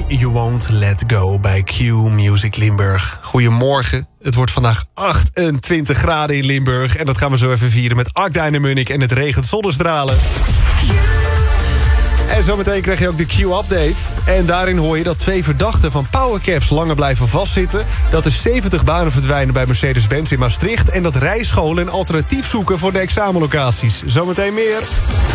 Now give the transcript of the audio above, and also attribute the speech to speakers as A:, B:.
A: You Won't Let Go bij Q Music Limburg. Goedemorgen. Het wordt vandaag 28 graden in Limburg. En dat gaan we zo even vieren met Akda en de Munnik en het regent zonnestralen. En zometeen krijg je ook de Q-update. En daarin hoor je dat 2 verdachten van powercaps langer blijven vastzitten. Dat er 70 banen verdwijnen bij Mercedes-Benz in Maastricht. En dat rijscholen een alternatief zoeken voor de examenlocaties. Zometeen meer.